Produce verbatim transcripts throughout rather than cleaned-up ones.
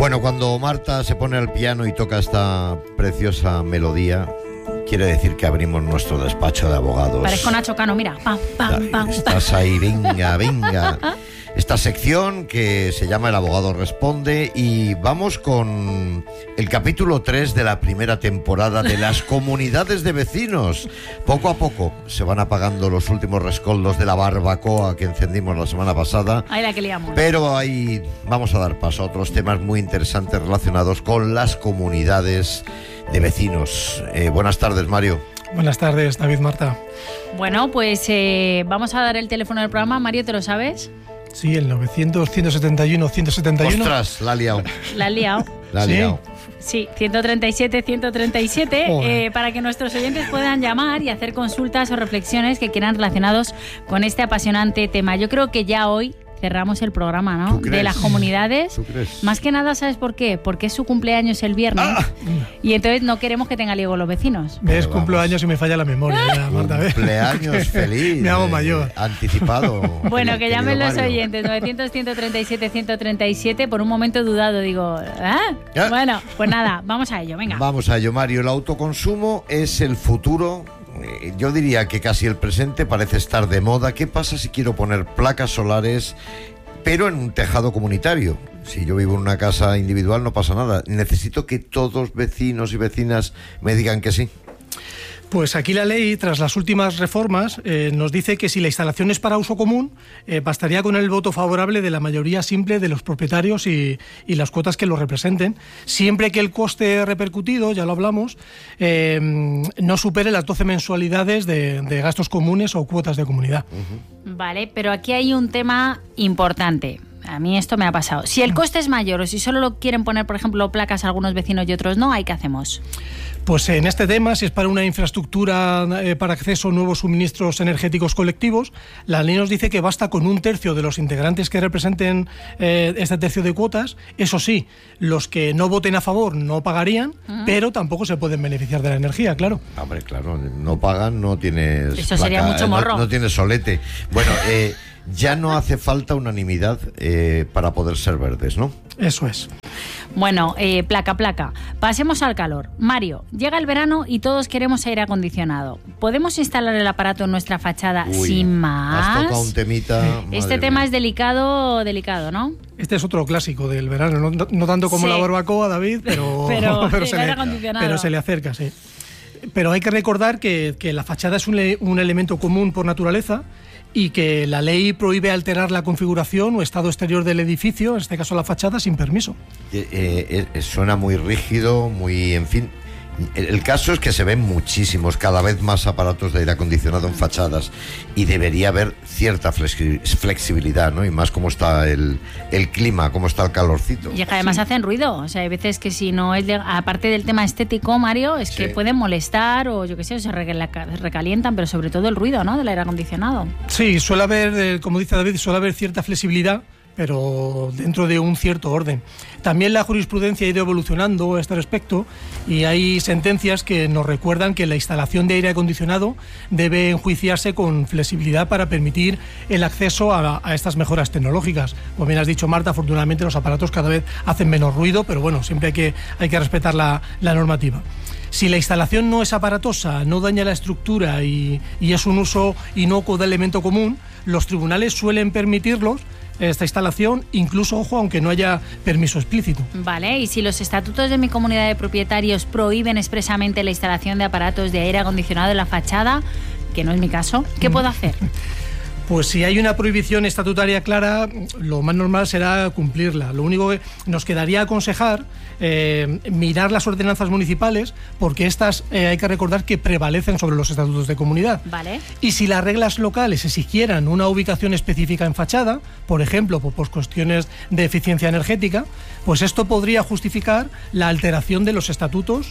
Bueno, cuando Marta se pone al piano y toca esta preciosa melodía, quiere decir que abrimos nuestro despacho de abogados. Parezco Nacho Cano, mira. Pam, pam, pam, Estás ahí, venga, venga. Esta sección que se llama El Abogado Responde, y vamos con el capítulo tres de la primera temporada de las comunidades de vecinos. Poco a poco se van apagando los últimos rescoldos de la barbacoa que encendimos la semana pasada. Ahí la que liamos. Pero ahí vamos a dar paso a otros temas muy interesantes relacionados con las comunidades de vecinos. Eh, buenas tardes, Mario. Buenas tardes, David, Marta. Bueno, pues eh, vamos a dar el teléfono del programa. Mario, ¿te lo sabes? Sí, el novecientos, ciento setenta y uno, ciento setenta y uno. Ostras, la ha liado. La has liado. La ha ¿Sí? liado. Sí, ciento treinta y siete, ciento treinta y siete, eh, para que nuestros oyentes puedan llamar y hacer consultas o reflexiones que quieran relacionados con este apasionante tema. Yo creo que ya hoy cerramos el programa, ¿no? ¿Tú crees? De las comunidades. ¿Tú crees? Más que nada, ¿sabes por qué? Porque es su cumpleaños el viernes. ¡Ah! Y entonces no queremos que tenga lío con los vecinos. Ves, Vamos. cumplo años y me falla la memoria, ya, Marta. ¿ves? Cumpleaños feliz. Me hago eh, mayor. Anticipado. Bueno, que querido llamen los Mario. oyentes, novecientos, ciento treinta y siete, ciento treinta y siete. Por un momento he dudado, digo, ¿ah? ¿Ah? Bueno, pues nada, vamos a ello, venga. Vamos a ello, Mario. El autoconsumo es el futuro. Eh, Yo diría que casi el presente parece estar de moda. ¿Qué pasa si quiero poner placas solares, pero en un tejado comunitario? Si yo vivo en una casa individual no pasa nada. Necesito que todos vecinos y vecinas me digan que sí. Pues aquí la ley, tras las últimas reformas, eh, nos dice que si la instalación es para uso común, eh, bastaría con el voto favorable de la mayoría simple de los propietarios y, y las cuotas que lo representen, siempre que el coste repercutido, ya lo hablamos, eh, no supere las doce mensualidades de, de gastos comunes o cuotas de comunidad. Vale, pero aquí hay un tema importante. A mí esto me ha pasado. Si el coste es mayor o si solo lo quieren poner, por ejemplo, placas a algunos vecinos y otros no, ¿ahí qué hacemos? Pues en este tema, si es para una infraestructura eh, para acceso a nuevos suministros energéticos colectivos, la ley nos dice que basta con un tercio de los integrantes que representen eh, este tercio de cuotas. Eso sí, los que no voten a favor no pagarían, uh-huh. pero tampoco se pueden beneficiar de la energía, claro. Hombre, claro, no pagan, no tienes Eso sería mucho morro. No, no tienes solete. Bueno, eh, ya no hace falta unanimidad eh, para poder ser verdes, ¿no? Eso es. Bueno, eh, placa, placa. Pasemos al calor. Mario, llega el verano y todos queremos aire acondicionado. ¿Podemos instalar el aparato en nuestra fachada Uy, sin más? Has tocado un temita. Este tema mía. es delicado, delicado, ¿no? Este es otro clásico del verano, no, no tanto como sí. la barbacoa, David, pero, pero, pero, se le, pero se le acerca, sí. Pero hay que recordar que, que la fachada es un, un elemento común por naturaleza, y que la ley prohíbe alterar la configuración o estado exterior del edificio, en este caso la fachada, sin permiso. Eh, eh, eh, suena muy rígido, muy, en fin. El caso es que se ven muchísimos, cada vez más aparatos de aire acondicionado en fachadas, y debería haber cierta flexibilidad, ¿no? Y más cómo está el, el clima, cómo está el calorcito. Y que además sí. hacen ruido, o sea, hay veces que si no es, de, aparte del tema estético, Mario, es que sí. pueden molestar o yo qué sé, o se recalientan, pero sobre todo el ruido, ¿no? Del aire acondicionado. Sí, suele haber, como dice David, suele haber cierta flexibilidad, pero dentro de un cierto orden. También la jurisprudencia ha ido evolucionando a este respecto, y hay sentencias que nos recuerdan que la instalación de aire acondicionado debe enjuiciarse con flexibilidad para permitir el acceso a, a estas mejoras tecnológicas. Como bien has dicho, Marta, afortunadamente los aparatos cada vez hacen menos ruido, pero bueno, siempre hay que, hay que respetar la, la normativa. Si la instalación no es aparatosa, no daña la estructura y, y es un uso inocuo del elemento común, los tribunales suelen permitirlos, esta instalación, incluso, ojo, aunque no haya permiso explícito. Vale, y si los estatutos de mi comunidad de propietarios prohíben expresamente la instalación de aparatos de aire acondicionado en la fachada, que no es mi caso, ¿qué puedo hacer? Pues si hay una prohibición estatutaria clara, lo más normal será cumplirla. Lo único que nos quedaría aconsejar, eh, mirar las ordenanzas municipales, porque estas eh, hay que recordar que prevalecen sobre los estatutos de comunidad. Vale. Y si las reglas locales exigieran una ubicación específica en fachada, por ejemplo, por, por cuestiones de eficiencia energética, pues esto podría justificar la alteración de los estatutos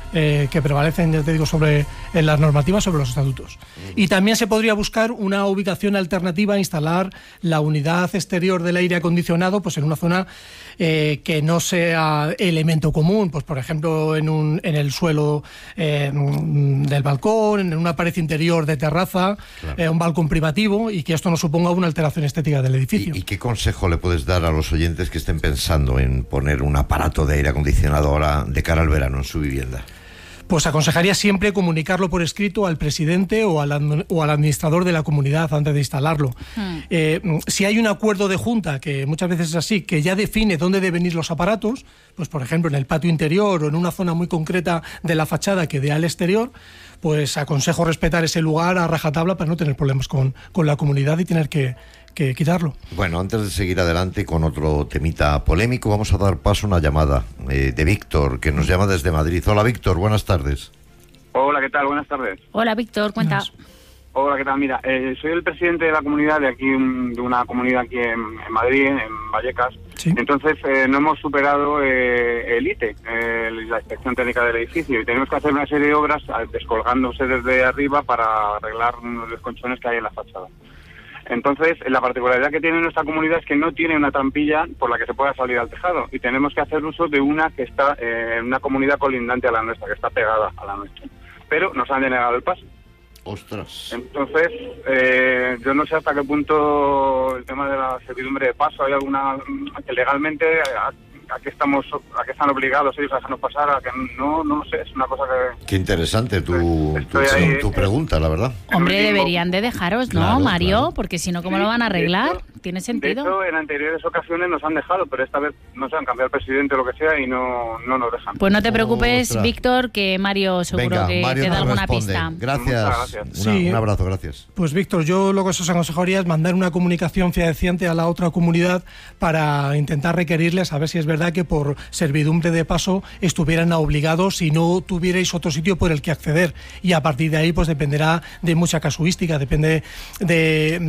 eh, que prevalecen, ya te digo, sobre en las normativas sobre los estatutos. Y también se podría buscar una ubicación alternativa a instalar la unidad exterior del aire acondicionado pues en una zona eh, que no sea elemento común, pues por ejemplo en, un, en el suelo eh, del balcón, en una pared interior de terraza, claro. eh, un balcón privativo, y que esto no suponga una alteración estética del edificio. ¿Y, y qué consejo le puedes dar a los oyentes que estén pensando en poner un aparato de aire acondicionado ahora de cara al verano en su vivienda? Pues aconsejaría siempre comunicarlo por escrito al presidente o al, o al administrador de la comunidad antes de instalarlo. Hmm. Eh, si hay un acuerdo de junta, que muchas veces es así, que ya define dónde deben ir los aparatos, pues por ejemplo en el patio interior o en una zona muy concreta de la fachada que dé al exterior, pues aconsejo respetar ese lugar a rajatabla para no tener problemas con, con la comunidad y tener que, que quitarlo. Bueno, antes de seguir adelante con otro temita polémico, vamos a dar paso a una llamada eh, de Víctor, que nos llama desde Madrid. Hola, Víctor, buenas tardes. Hola, ¿qué tal? Buenas tardes. Hola, Víctor, cuenta. Hola, ¿qué tal? Mira, eh, soy el presidente de la comunidad de aquí, de una comunidad aquí en, en Madrid, en Vallecas. Sí. Entonces, eh, no hemos superado eh, el I T E, eh, la inspección técnica del edificio, y tenemos que hacer una serie de obras descolgándose desde arriba para arreglar unos desconchones que hay en la fachada. Entonces, la particularidad que tiene nuestra comunidad es que no tiene una trampilla por la que se pueda salir al tejado, y tenemos que hacer uso de una que está eh, en una comunidad colindante a la nuestra, que está pegada a la nuestra. Pero nos han denegado el paso. Ostras. Entonces, eh, yo no sé hasta qué punto el tema de la servidumbre de paso, hay alguna que legalmente a, a qué estamos, a qué están obligados ellos a dejarnos pasar, a que no, no sé, es una cosa que... Qué interesante tu, tu, ahí, tu pregunta, la verdad. Hombre, deberían de dejaros, ¿no, claro, Mario? Claro. Porque si no, ¿cómo sí, lo van a arreglar? De hecho, ¿Tiene sentido? De hecho, en anteriores ocasiones nos han dejado, pero esta vez no se han cambiado el presidente o lo que sea y no, no nos dejan. Pues no te preocupes, Ostras. Víctor, que Mario seguro Venga, que Mario te da alguna responde. pista. Gracias. gracias. Una, Sí. Un abrazo, gracias. Pues Víctor, yo lo que os aconsejaría es mandar una comunicación fehaciente a la otra comunidad para intentar requerirles a ver si es verdad que por servidumbre de paso estuvieran obligados y no tuvierais otro sitio por el que acceder, y a partir de ahí pues dependerá de mucha casuística, depende de,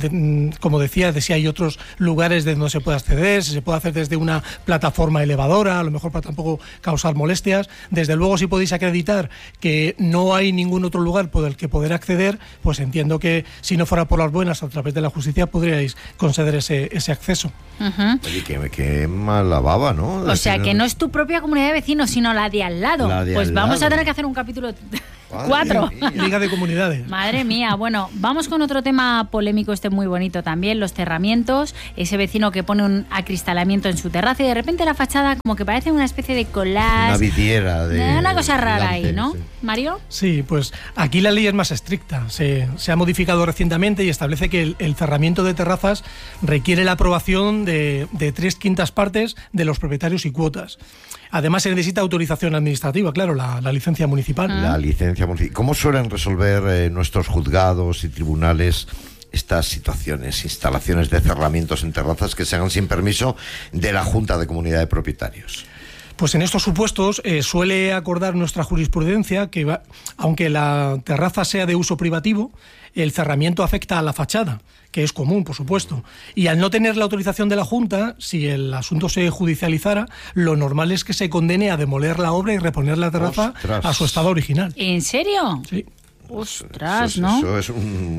de como decía, de si hay otros lugares de donde se puede acceder, si se puede hacer desde una plataforma elevadora, a lo mejor para tampoco causar molestias. Desde luego, si podéis acreditar que no hay ningún otro lugar por el que poder acceder, pues entiendo que si no fuera por las buenas a través de la justicia podríais conceder ese, ese acceso. Uh-huh. Oye, qué, qué mala baba, ¿no? O sea, que no es tu propia comunidad de vecinos, sino la de al lado. La de pues al vamos lado. a tener que hacer un capítulo Madre cuatro. mía. Liga de Comunidades. Madre mía, bueno, vamos con otro tema polémico, este muy bonito también, los cerramientos. Ese vecino que pone un acristalamiento en su terraza y de repente la fachada como que parece una especie de collage. Una vidriera de... Una cosa rara gigante, ahí, ¿no? sí. Mario. Sí, pues aquí la ley es más estricta. Se, se ha modificado recientemente y establece que el, el cerramiento de terrazas requiere la aprobación de, de tres quintas partes de los propietarios y cuotas. Además, se necesita autorización administrativa, claro, la, la licencia municipal. La licencia municipal. ¿Cómo suelen resolver eh, nuestros juzgados y tribunales estas situaciones, instalaciones de cerramientos en terrazas que se hagan sin permiso de la Junta de Comunidad de Propietarios? Pues en estos supuestos eh, suele acordar nuestra jurisprudencia que, va, aunque la terraza sea de uso privativo, el cerramiento afecta a la fachada, que es común, por supuesto. Y al no tener la autorización de la Junta, si el asunto se judicializara, lo normal es que se condene a demoler la obra y reponer la terraza Ostras. a su estado original. ¿En serio? Sí. Ostras, eso, ¿no? Eso es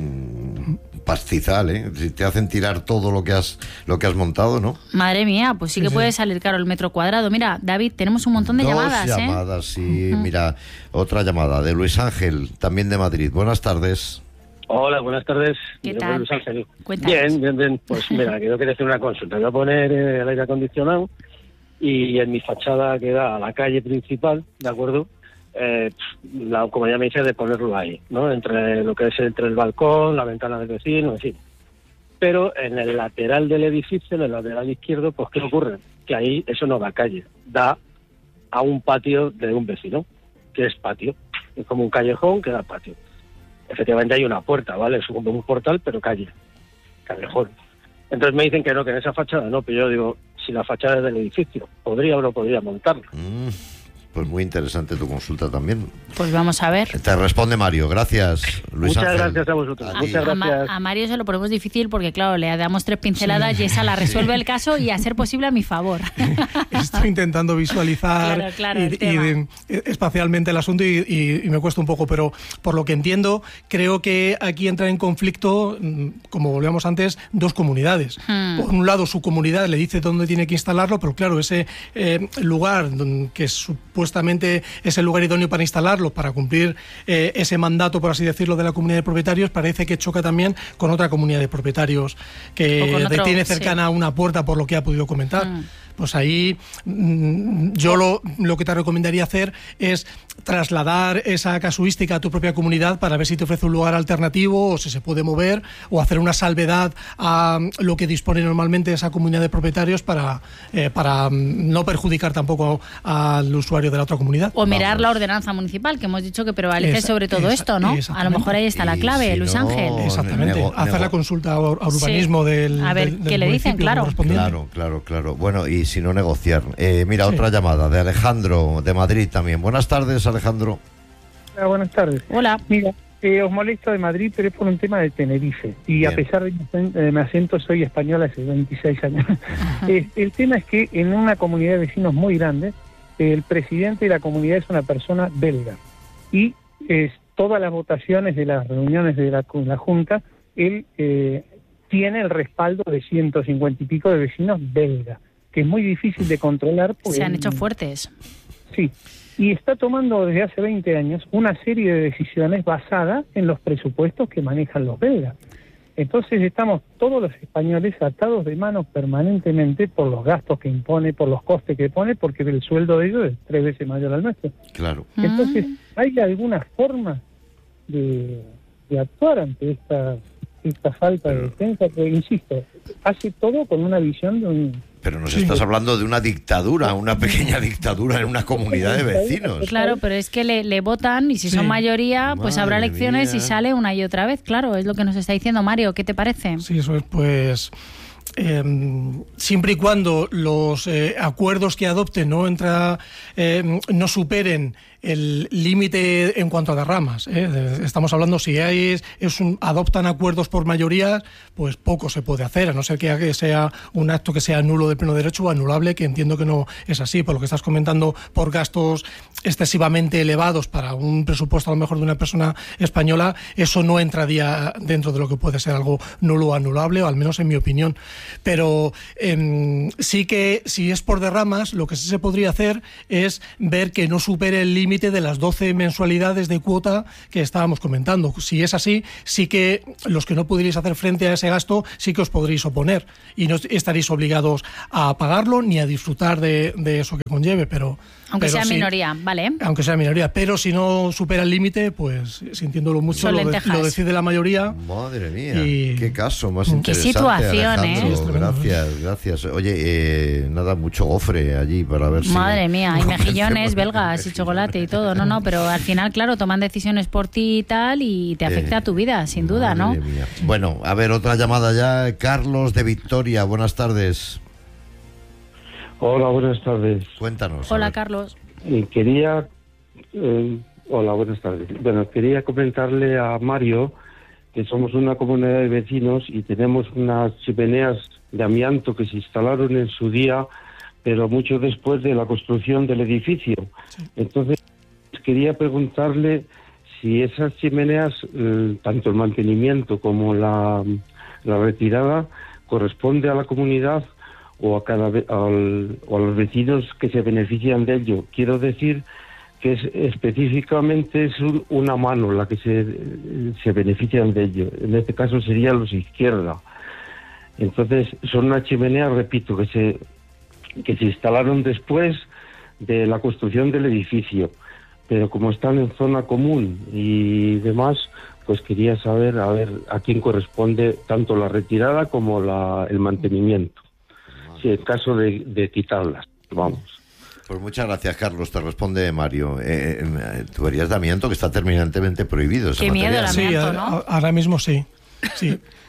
un pastizal, ¿eh? Si te hacen tirar todo lo que has lo que has montado, ¿no? Madre mía, pues sí, Sí, que sí. puede salir caro el metro cuadrado. Mira, David, tenemos un montón de Dos llamadas, ¿eh? llamadas, sí. Uh-huh. Mira, otra llamada de Luis Ángel, también de Madrid. Buenas tardes. Hola, buenas tardes. ¿Qué Mi tal? nombre es Luis Ángel. Cuéntanos. Bien, bien, bien. Pues mira, yo quería hacer una consulta. Voy a poner eh, el aire acondicionado y en mi fachada que da a la calle principal, ¿de acuerdo? Eh, la comunidad me dice de ponerlo ahí, ¿no? Entre lo que es entre el balcón, la ventana del vecino, en fin. Pero en el lateral del edificio, en el lateral izquierdo, pues ¿qué ocurre? Que ahí eso no da calle, da a un patio de un vecino, que es patio. Es como un callejón que da patio. Efectivamente hay una puerta, ¿vale? Es como un portal, pero calle, callejón. Entonces me dicen que no, que en esa fachada no, pero yo digo, si la fachada es del edificio, ¿podría o no podría montarla? Mm. Pues muy interesante tu consulta también. Pues vamos a ver. Te responde Mario. Gracias, Luis Muchas Ángel. gracias a vosotros. A Muchas A, Ma- gracias. a Mario se lo ponemos difícil porque, claro, le damos tres pinceladas y esa la resuelve el caso y a ser posible a mi favor. Estoy intentando visualizar Claro, claro, y, el y tema. de- espacialmente el asunto y, y- y me cuesta un poco, pero por lo que entiendo, creo que aquí entra en conflicto, mm, como volvíamos antes, dos comunidades. Hmm. Por un lado, su comunidad le dice dónde tiene que instalarlo, pero claro, ese eh, lugar don- que supuestamente es el lugar idóneo para instalarlo, para cumplir eh, ese mandato, por así decirlo, de la comunidad de propietarios, parece que choca también con otra comunidad de propietarios que O con otro, tiene sí. cercana una puerta, por lo que ha podido comentar. Mm. Pues ahí mm, yo lo, lo que te recomendaría hacer es trasladar esa casuística a tu propia comunidad para ver si te ofrece un lugar alternativo o si se puede mover, o hacer una salvedad a lo que dispone normalmente esa comunidad de propietarios para, eh, para mm, no perjudicar tampoco al usuario de la otra comunidad. O mirar Vamos. la ordenanza municipal, que hemos dicho que prevalece Esa- sobre todo esa- esto, ¿no? A lo exactamente. mejor ahí está la Y clave, si Luis no- Ángel. Exactamente, nego- hacer nego- la consulta a ur- a urbanismo Sí. del, A ver, del- ¿qué del le dicen? municipio Claro. correspondiente. Claro, claro, claro. Bueno, y si no negociar. Eh, mira, Sí. otra llamada de Alejandro, de Madrid también. Buenas tardes, Alejandro. Hola, buenas tardes. Hola. Mira, eh, os molesto de Madrid, pero es por un tema de Tenerife. Y Bien. a pesar de mi acen- de mi acento, soy español hace veintiséis años. Eh, el tema es que en una comunidad de vecinos muy grande, eh, el presidente de la comunidad es una persona belga. Y eh, todas las votaciones de las reuniones de la, la Junta, él eh, tiene el respaldo de ciento cincuenta y pico de vecinos belgas, que es muy difícil de controlar. porque- Se han hecho fuertes. Sí, y está tomando desde hace veinte años una serie de decisiones basadas en los presupuestos que manejan los belgas. Entonces estamos todos los españoles atados de manos permanentemente por los gastos que impone, por los costes que pone, porque el sueldo de ellos es tres veces mayor al nuestro. Claro. Entonces, Mm. ¿hay alguna forma de, de actuar ante esta, esta falta de defensa? Que, insisto, hace todo con una visión de un... Pero nos Sí. estás hablando de una dictadura, una pequeña dictadura en una comunidad de vecinos. Claro, pero es que le, le votan y si Sí. son mayoría, pues habrá Madre elecciones mía. y sale una y otra vez. Claro, es lo que nos está diciendo Mario. ¿Qué te parece? Sí, eso es, pues eh, siempre y cuando los eh, acuerdos que adopten no entra, eh, no superen el límite en cuanto a derramas. ¿eh? Estamos hablando, si hay, es un, adoptan acuerdos por mayoría, pues poco se puede hacer, a no ser que sea un acto que sea nulo de pleno derecho o anulable, que entiendo que no es así, por lo que estás comentando, por gastos excesivamente elevados para un presupuesto a lo mejor de una persona española, eso no entraría dentro de lo que puede ser algo nulo o anulable, o al menos en mi opinión. Pero eh, sí que si es por derramas, lo que sí se podría hacer es ver que no supere el límite de las doce mensualidades de cuota que estábamos comentando. Si es así, sí que los que no pudierais hacer frente a ese gasto, sí que os podréis oponer y no estaréis obligados a pagarlo ni a disfrutar de, de eso que conlleve, pero... Aunque pero sea sí- minoría, ¿vale? Aunque sea minoría, pero si no supera el límite, pues sintiéndolo mucho, Son lo, de- lentejas. lo decide la mayoría. Madre mía, Y- qué caso más Qué interesante. situación, ¿eh? Alejandro. Sí, es tremendo. Gracias, gracias. Oye, eh, nada, mucho gofre allí para ver si... Madre mía, y convencemos mejillones de belgas y mejillones. chocolate y todo. No, no, pero al final, claro, toman decisiones por ti y tal y te afecta Eh, a tu vida, sin duda, ¿no? Madre mía. Bueno, a ver, otra llamada ya. Carlos de Victoria, buenas tardes. Hola, buenas tardes. Cuéntanos. a Hola, ver. Carlos. Eh, quería, eh, hola, buenas tardes. Bueno, quería comentarle a Mario que somos una comunidad de vecinos y tenemos unas chimeneas de amianto que se instalaron en su día, pero mucho después de la construcción del edificio. Entonces, quería preguntarle si esas chimeneas, eh, tanto el mantenimiento como la, la retirada, corresponde a la comunidad o a cada ve- al- o a los vecinos que se benefician de ello. Quiero decir que es, específicamente es un- una mano la que se, se benefician de ello. En este caso serían los izquierda. Entonces son unas chimeneas, repito, que se que se instalaron después de la construcción del edificio, pero como están en zona común y demás, pues quería saber a ver a quién corresponde tanto la retirada como la, el mantenimiento. Sí, en caso de, de quitarlas, vamos. Pues muchas gracias, Carlos. Te responde Mario. Eh, eh, tuberías de amianto que está terminantemente prohibido. esa Qué miedo materia. la Sí, amianto, a- ¿no? a- ahora mismo sí. Sí.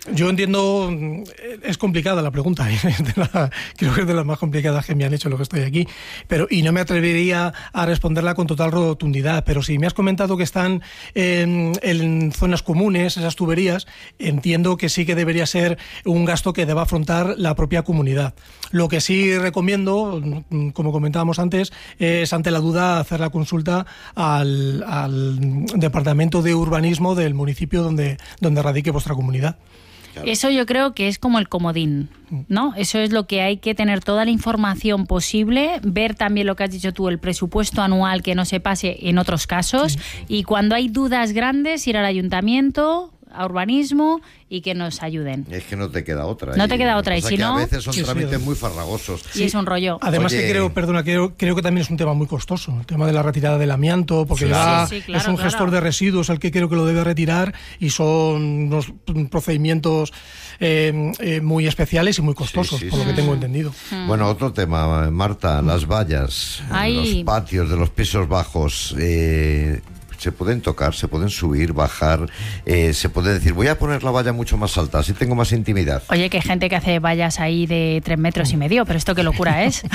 Yo entiendo, es complicada la pregunta, la, creo que es de las más complicadas que me han hecho lo que estoy aquí, pero y no me atrevería a responderla con total rotundidad, pero si me has comentado que están en, en zonas comunes, esas tuberías, entiendo que sí que debería ser un gasto que deba afrontar la propia comunidad. Lo que sí recomiendo, como comentábamos antes, es ante la duda hacer la consulta al, al Departamento de Urbanismo del municipio donde, donde radique vuestra comunidad. Claro. Eso yo creo que es como el comodín, ¿no? Eso es lo que hay que tener toda la información posible, ver también lo que has dicho tú, el presupuesto anual que no se pase en otros casos, sí. Y cuando hay dudas grandes ir al ayuntamiento, a urbanismo y que nos ayuden. Es que no te queda otra. No te queda otra. Y si no, a veces son sí, trámites sí. muy farragosos. Y sí. es un rollo. Además Oye. que creo, perdona, creo, creo que también es un tema muy costoso, el tema de la retirada del amianto, porque claro. ya sí, sí, claro, es un claro. gestor de residuos el que creo que lo debe retirar y son unos procedimientos eh, eh, muy especiales y muy costosos, sí, sí, por sí. lo que tengo entendido. Mm. Bueno, otro tema, Marta, las vallas, Ay. los patios de los pisos bajos. Eh, se pueden tocar, se pueden subir, bajar, eh, se puede decir, voy a poner la valla mucho más alta, así tengo más intimidad. Oye, que hay gente que hace vallas ahí de tres metros y medio, pero esto qué locura es.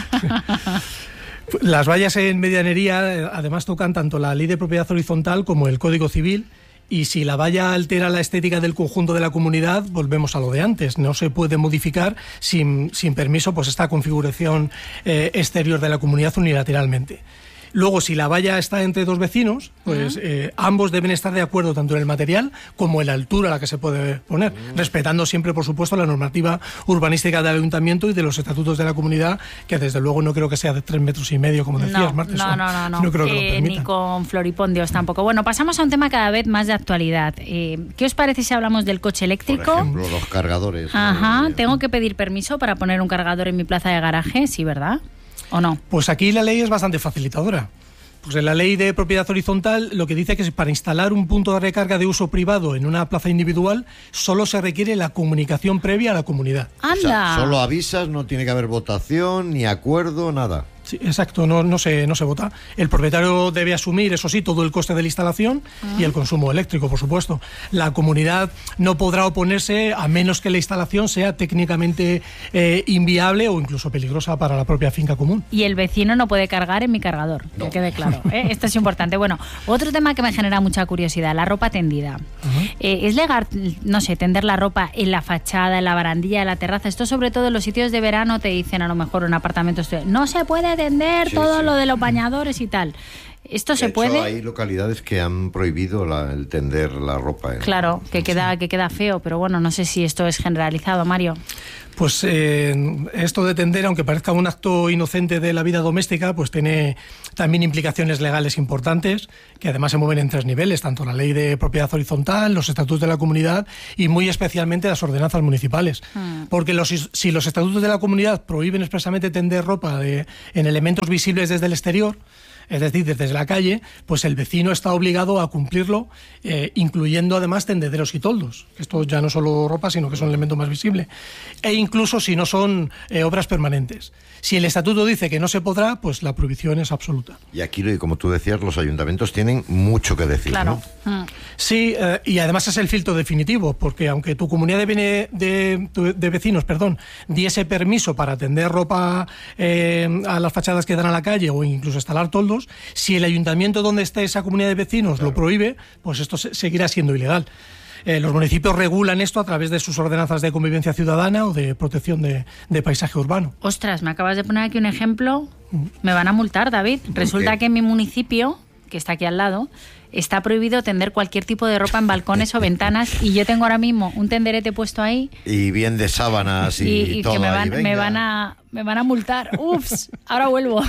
Las vallas en medianería además tocan tanto la ley de propiedad horizontal como el Código Civil. Y si la valla altera la estética del conjunto de la comunidad, volvemos a lo de antes. No se puede modificar sin, sin permiso pues esta configuración eh, exterior de la comunidad unilateralmente. Luego, si la valla está entre dos vecinos, pues uh-huh. eh, ambos deben estar de acuerdo tanto en el material como en la altura a la que se puede poner, uh-huh. respetando siempre, por supuesto, la normativa urbanística del ayuntamiento y de los estatutos de la comunidad, que desde luego no creo que sea de tres metros y medio, como decías, no, Marta. No, no, no, no. no creo que eh, lo permitan. Ni con floripondios tampoco. Bueno, pasamos a un tema cada vez más de actualidad. Eh, ¿Qué os parece si hablamos del coche eléctrico? Por ejemplo, los cargadores. Ajá, ¿no? ¿tengo que pedir permiso para poner un cargador en mi plaza de garaje? Sí, ¿verdad? ¿O no? Pues aquí la ley es bastante facilitadora. Pues en la ley de propiedad horizontal lo que dice es que para instalar un punto de recarga de uso privado en una plaza individual solo se requiere la comunicación previa a la comunidad. ¡Anda! O sea, solo avisas, no tiene que haber votación, ni acuerdo, nada. Sí, exacto, no, no, se, no se vota. El propietario debe asumir, eso sí, todo el coste de la instalación ah. y el consumo eléctrico, por supuesto. La comunidad no podrá oponerse a menos que la instalación sea técnicamente eh, inviable o incluso peligrosa para la propia finca común. Y el vecino no puede cargar en mi cargador, no. que quede claro. ¿eh? Esto es importante. Bueno, otro tema que me genera mucha curiosidad, la ropa tendida. Uh-huh. Eh, ¿Es legal, no sé, tender la ropa en la fachada, en la barandilla, en la terraza? Esto sobre todo en los sitios de verano te dicen a lo mejor en apartamentos, no se puede tender sí, todo sí. lo de los bañadores y tal. ¿Esto de se hecho, puede? Hay localidades que han prohibido la, el tender la ropa. ¿eh? Claro, que queda, que queda feo, pero bueno, no sé si esto es generalizado, Mario. Pues eh, esto de tender, aunque parezca un acto inocente de la vida doméstica, pues tiene también implicaciones legales importantes, que además se mueven en tres niveles, tanto la ley de propiedad horizontal, los estatutos de la comunidad y muy especialmente las ordenanzas municipales. Hmm. Porque los, si los estatutos de la comunidad prohíben expresamente tender ropa de, en elementos visibles desde el exterior, es decir, desde la calle, pues el vecino está obligado a cumplirlo, eh, incluyendo además tendederos y toldos. Esto ya no es solo ropa, sino que son el elemento más visible. E incluso si no son eh, obras permanentes. Si el estatuto dice que no se podrá, pues la prohibición es absoluta. Y aquí, como tú decías, los ayuntamientos tienen mucho que decir, claro. ¿no? Sí, eh, y además es el filtro definitivo, porque aunque tu comunidad de, de, de vecinos perdón, diese permiso para tender ropa eh, a las fachadas que dan a la calle o incluso instalar toldos, si el ayuntamiento donde esté esa comunidad de vecinos claro. lo prohíbe, pues esto se, seguirá siendo ilegal. Eh, los municipios regulan esto a través de sus ordenanzas de convivencia ciudadana o de protección de, de paisaje urbano. Ostras, me acabas de poner aquí un ejemplo. Me van a multar, David. Resulta ¿Qué? que en mi municipio, que está aquí al lado, está prohibido tender cualquier tipo de ropa en balcones o ventanas y yo tengo ahora mismo un tenderete puesto ahí. Y bien de sábanas y, y, y todo. que me van, ahí, me van a me van a multar. Ups, ahora vuelvo.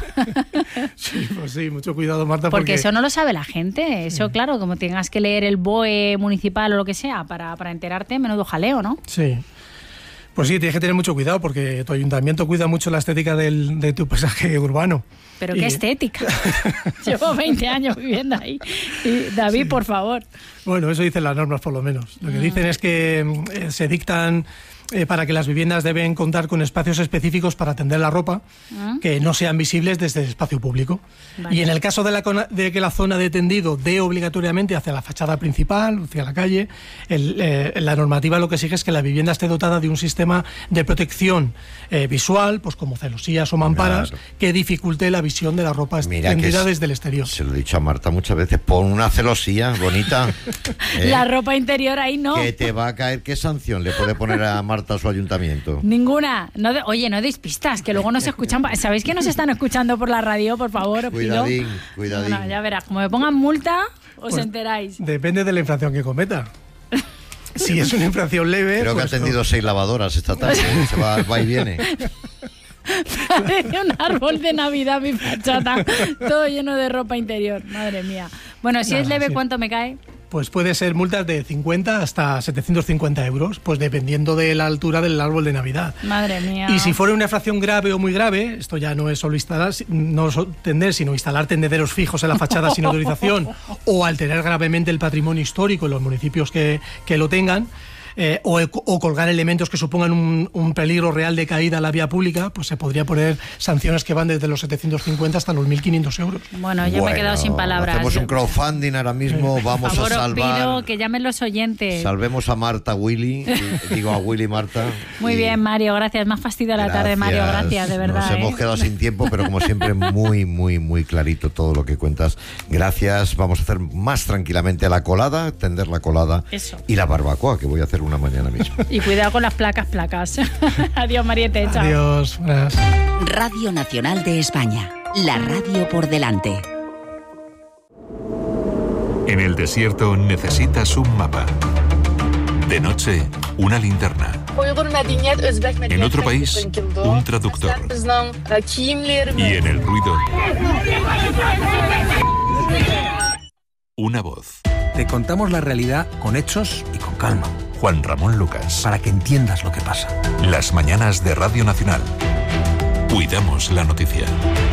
Sí, pues sí, mucho cuidado, Marta. Porque, porque eso no lo sabe la gente. Eso, sí. claro, como tengas que leer el B O E municipal o lo que sea para, para enterarte, menudo jaleo, ¿no? Sí. Pues sí, tienes que tener mucho cuidado porque tu ayuntamiento cuida mucho la estética del, de tu paisaje urbano. Pero y... qué estética. Llevo veinte años viviendo ahí. Y David, sí. por favor. Bueno, eso dicen las normas por lo menos. Lo que mm. dicen es que eh, se dictan eh, para que las viviendas deben contar con espacios específicos para tender la ropa, ¿Ah? que no sean visibles desde el espacio público. Vale. Y en el caso de, la, de que la zona de tendido dé obligatoriamente hacia la fachada principal, hacia la calle, el, eh, la normativa lo que exige es que la vivienda esté dotada de un sistema de protección eh, visual, pues como celosías o mamparas, claro, que dificulte la visión de la ropa tendida desde el exterior. Se lo he dicho a Marta muchas veces, pon una celosía bonita. ¿eh? La ropa interior ahí no. Que te va a caer, ¿qué sanción le puede poner a Marta a su ayuntamiento? Ninguna. No de, oye, no deis pistas, que luego nos escuchan. ¿Sabéis que nos están escuchando por la radio? Por favor, os cuidadín, pido. Cuidadín. Bueno, ya verás, como me pongan multa, os pues enteráis. Depende de la infracción que cometa. Si es una infracción leve... Creo pues que ha atendido no. seis lavadoras esta tarde. Se va, va y viene. Parece un árbol de Navidad mi fachada, todo lleno de ropa interior, madre mía. Bueno, si Nada, es leve, sí. ¿Cuánto me cae? Pues puede ser multas de cincuenta hasta setecientos cincuenta euros, pues dependiendo de la altura del árbol de Navidad. Madre mía. Y si fuera una infracción grave o muy grave, esto ya no es solo instalar, no tender, sino instalar tendederos fijos en la fachada sin autorización o alterar gravemente el patrimonio histórico en los municipios que, que lo tengan. Eh, o, o colgar elementos que supongan un, un peligro real de caída a la vía pública, pues se podría poner sanciones que van desde los setecientos cincuenta hasta los mil quinientos euros. Bueno, yo bueno, me he quedado sin palabras. Hacemos un crowdfunding ahora mismo, sí. Vamos Por favor, a salvar. Os pido que llamen los oyentes. Salvemos a Marta Willy, digo a Willy Marta. Muy y... bien, Mario, gracias. Más fastidio a la tarde, Mario, gracias, de verdad. Nos ¿eh? hemos quedado sin tiempo, pero como siempre, muy, muy, muy clarito todo lo que cuentas. Gracias. Vamos a hacer más tranquilamente la colada, tender la colada. Eso. Y la barbacoa, que voy a hacer una mañana mismo. Y cuidado con las placas, placas. Adiós, Mariette. Chao. Adiós. Buenas. Radio Nacional de España. La radio por delante. En el desierto necesitas un mapa. De noche, una linterna. En otro país, un traductor. Y en el ruido, una voz. Te contamos la realidad con hechos y con calma. Juan Ramón Lucas. Para que entiendas lo que pasa. Las mañanas de Radio Nacional. Cuidamos la noticia.